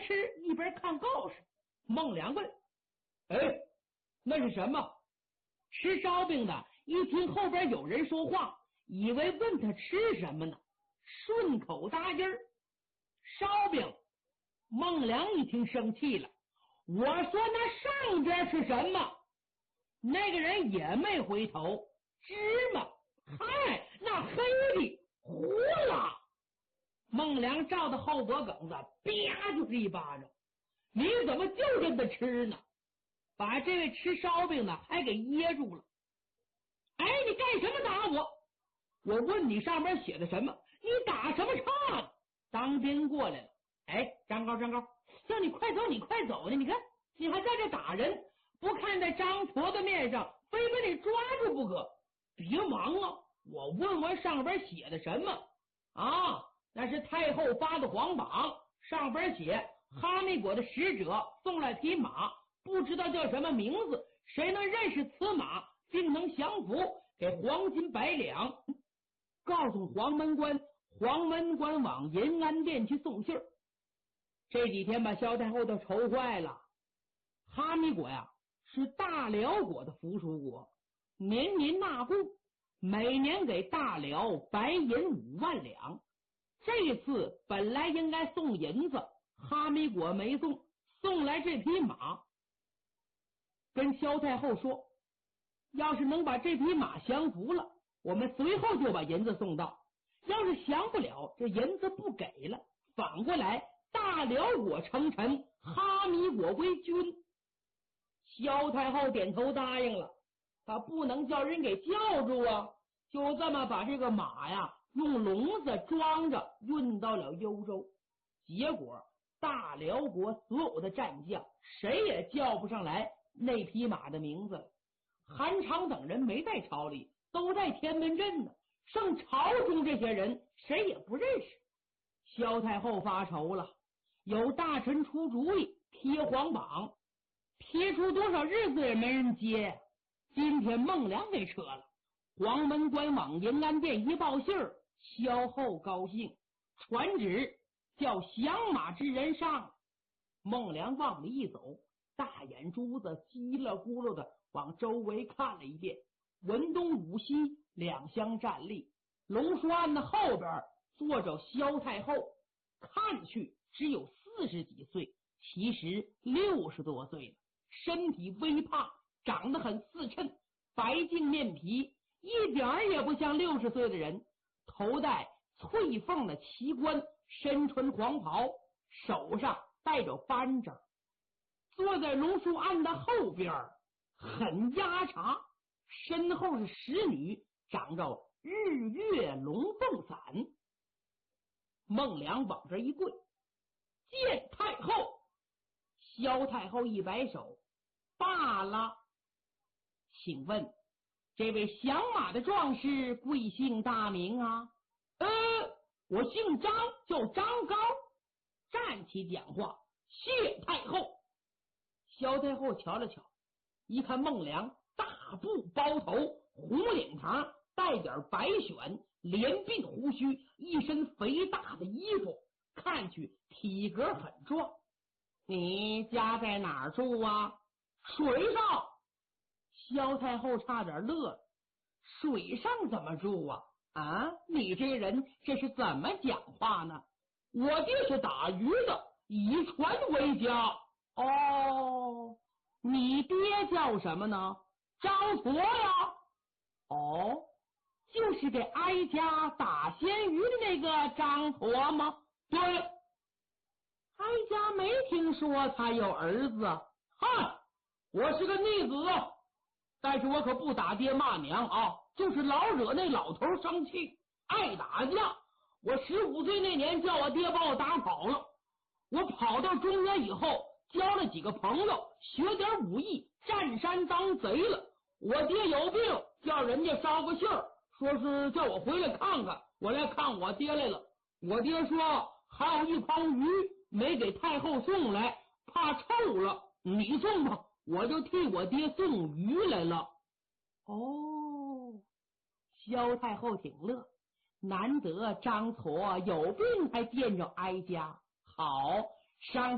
吃一边看告示。孟良问：哎，那是什么？吃烧饼的一听后边有人说话，以为问他吃什么呢，顺口答音儿：烧饼。孟良一听生气了，我说那上边是什么？那个人也没回头。芝麻。嗨，那黑的糊了。孟良照着后脖梗子啪就是一巴掌。你怎么就这么吃呢？把这位吃烧饼的还给噎住了。哎，你干什么打我？我问你上面写的什么，你打什么岔呢？当兵过来了。哎，张高，叫你快走，你快走呢！你看你还在这打人，不看在张婆的面上，非把你抓住不可。别忙啊，我问问上边写的什么啊？那是太后发的皇榜，上边写哈密国的使者送来匹马，不知道叫什么名字，谁能认识此马，并能降服，给黄金100两，告诉黄门官，黄门官往银安殿去送信儿。这几天把萧太后都愁坏了。哈密国呀是大辽国的附属国，年年纳贡，每年给大辽白银5万两。这次本来应该送银子，哈密国没送，送来这匹马。跟萧太后说，要是能把这匹马降服了，我们随后就把银子送到；要是降不了，这银子不给了，反过来大辽国称臣，哈密国归军。萧太后点头答应了，他不能叫人给叫住啊，就这么把这个马呀用笼子装着运到了幽州。结果大辽国所有的战将谁也叫不上来那匹马的名字了。韩昌等人没在朝里，都在天门镇呢，剩朝中这些人谁也不认识。萧太后发愁了，有大臣出主意贴皇榜，贴出多少日子也没人接。今天孟良给撤了，黄门官往银安殿一报信儿，萧后高兴，传旨叫降马之人上。孟良往里一走，大眼珠子叽了咕噜的往周围看了一遍，文东武西两相站立，龙书案的后边坐着萧太后，看去只有40几岁，其实60多岁了，身体微胖，长得很似称，白净面皮，一点也不像60岁的人，头戴翠凤的旗冠，身穿黄袍，手上戴着扳指，坐在龙书案的后边很压茶，身后是使女，长着日月龙凤伞。孟良往这一跪，见太后。萧太后一摆手，罢了。请问这位降马的壮士贵姓大名啊？我姓张，叫张高。站起讲话，谢太后。萧太后瞧了瞧，一看孟良大布包头，红领膛，带点白选，连鬓胡须，一身肥大的衣服，看去体格很壮。你家在哪儿住啊？水上。萧太后差点乐了，水上怎么住啊？啊，你这人这是怎么讲话呢？我爹是打鱼的，以船为家。哦，你爹叫什么呢？张婆呀。哦，就是给哀家打鲜鱼的那个张婆吗？对。哀家没听说他有儿子。哼，我是个逆子，但是我可不打爹骂娘啊，就是老惹那老头生气，爱打架。我15岁那年叫我爹把我打跑了，我跑到中原以后交了几个朋友，学点武艺，占山当贼了。我爹有病，叫人家捎个信儿，说是叫我回来看看，我来看我爹来了。我爹说还有一筐鱼没给太后送来，怕臭了，你送吧，我就替我爹送鱼来了。哦，萧太后挺乐，难得张矬有病还见着哀家，好，上